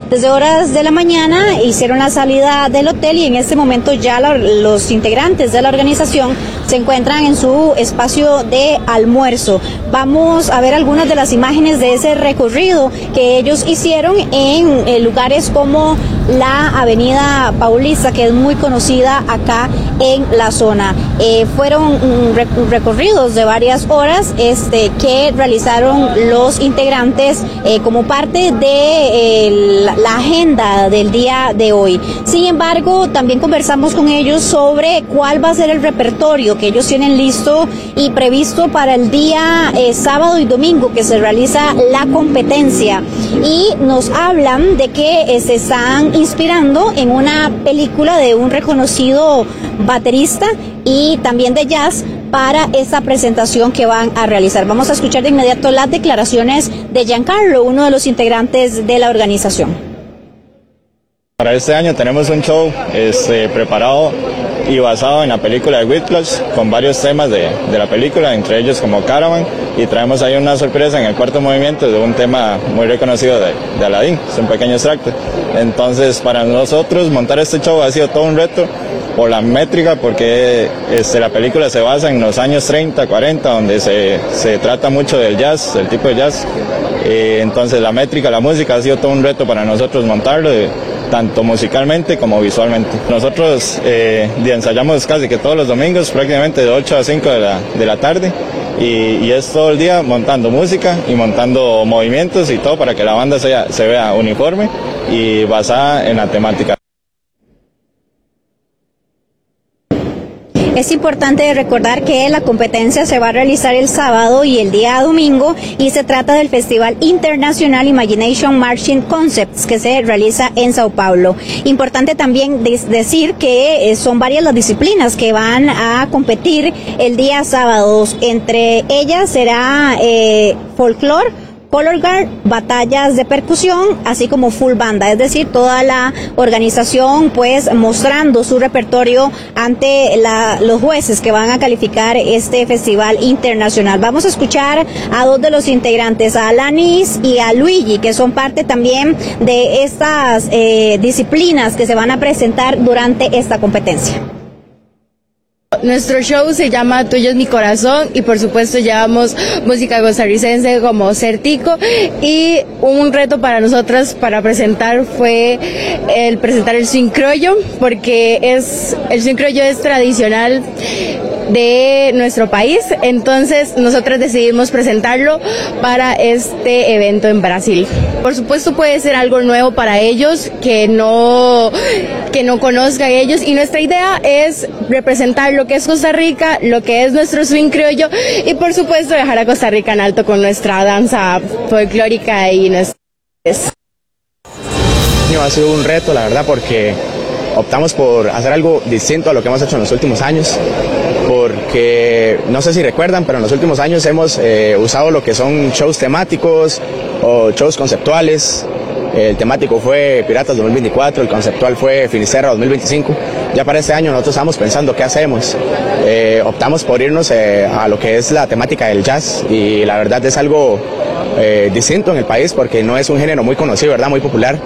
Desde horas de la mañana hicieron la salida del hotel y en este momento ya los integrantes de la organización se encuentran en su espacio de almuerzo. Vamos a ver algunas de las imágenes de ese recorrido que ellos hicieron en lugares como la Avenida Paulista, que es muy conocida acá en la zona. Fueron recorridos de varias horas que realizaron los integrantes como parte de la agenda del día de hoy. Sin embargo, también conversamos con ellos sobre cuál va a ser el repertorio que ellos tienen listo y previsto para el día sábado y domingo que se realiza la competencia, y nos hablan de que se están inspirando en una película de un reconocido baterista y también de jazz para esta presentación que van a realizar. Vamos a escuchar de inmediato las declaraciones de Giancarlo, uno de los integrantes de la organización. Para este año tenemos un show preparado y basado en la película de Whiplash, con varios temas de la película, entre ellos como Caravan, y traemos ahí una sorpresa en el cuarto movimiento de un tema muy reconocido de Aladdin, es un pequeño extracto. Entonces, para nosotros montar este show ha sido todo un reto por la métrica, porque la película se basa en los años 30, 40, donde se trata mucho del jazz, el tipo de jazz. Entonces la métrica, la música ha sido todo un reto para nosotros montarlo, tanto musicalmente como visualmente. Nosotros ensayamos casi que todos los domingos, prácticamente de 8 a 5 de la tarde, y es todo el día montando música y montando movimientos y todo para que la banda se vea uniforme y basada en la temática. Es importante recordar que la competencia se va a realizar el sábado y el día domingo, y se trata del Festival Internacional Imagination Marching Concepts que se realiza en Sao Paulo. Importante también decir que son varias las disciplinas que van a competir el día sábado. Entre ellas será folclore, color guard, batallas de percusión, así como full banda, es decir, toda la organización pues mostrando su repertorio ante los jueces que van a calificar este festival internacional. Vamos a escuchar a dos de los integrantes, a Alanis y a Luigi, que son parte también de estas disciplinas que se van a presentar durante esta competencia. Nuestro show se llama Tuyo es mi corazón, y por supuesto llevamos música costarricense como Certico, y un reto para nosotras para presentar fue el presentar el swing criollo, porque el swing criollo es tradicional de nuestro país. Entonces nosotros decidimos presentarlo para este evento en Brasil. Por supuesto puede ser algo nuevo para ellos que no conozcan ellos, y nuestra idea es representar lo que es Costa Rica, lo que es nuestro swing criollo, y por supuesto dejar a Costa Rica en alto con nuestra danza folclórica y nuestra... Ha sido un reto, la verdad, porque optamos por hacer algo distinto a lo que hemos hecho en los últimos años, porque no sé si recuerdan, pero en los últimos años hemos usado lo que son shows temáticos o shows conceptuales. El temático fue Piratas 2024, el conceptual fue Finisterra 2025. Ya para este año nosotros estamos pensando qué hacemos. Optamos por irnos a lo que es la temática del jazz, y la verdad es algo distinto en el país porque no es un género muy conocido, ¿verdad? Muy popular.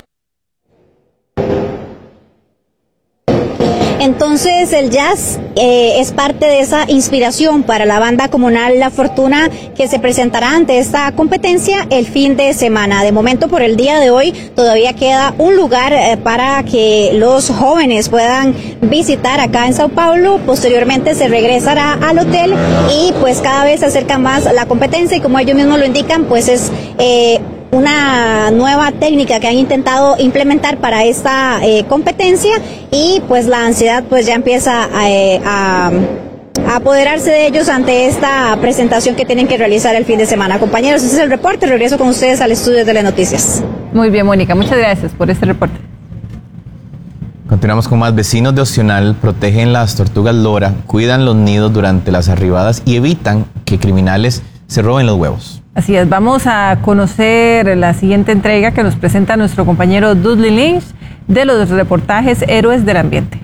Entonces el jazz es parte de esa inspiración para la banda comunal La Fortuna, que se presentará ante esta competencia el fin de semana. De momento, por el día de hoy, todavía queda un lugar para que los jóvenes puedan visitar acá en Sao Paulo. Posteriormente se regresará al hotel, y pues cada vez se acerca más la competencia, y como ellos mismos lo indican, pues es una nueva técnica que han intentado implementar para esta competencia, y pues la ansiedad pues ya empieza a apoderarse de ellos ante esta presentación que tienen que realizar el fin de semana. Compañeros, ese es el reporte. Regreso con ustedes al estudio de Telenoticias. Muy bien, Mónica, muchas gracias por este reporte. Continuamos con más. Vecinos de Opcional protegen las tortugas lora, cuidan los nidos durante las arribadas y evitan que criminales se roben los huevos. Así es, vamos a conocer la siguiente entrega que nos presenta nuestro compañero Dudley Lynch de los reportajes Héroes del Ambiente.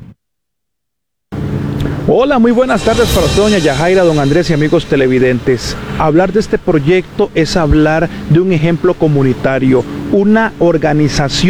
Hola, muy buenas tardes para usted, doña Yajaira, don Andrés y amigos televidentes. Hablar de este proyecto es hablar de un ejemplo comunitario, una organización